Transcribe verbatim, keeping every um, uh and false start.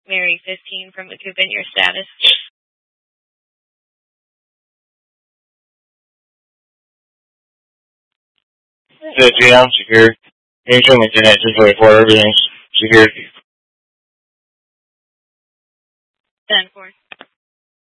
Mary fifteen from Macoupin, your status. The G M, secure. Mutual Internet two twenty-four, everything's secure. ten four.